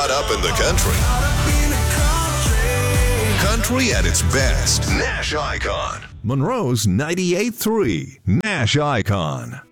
caught up in the country. Country at its best. Nash Icon. Monroe's 98.3 Nash Icon.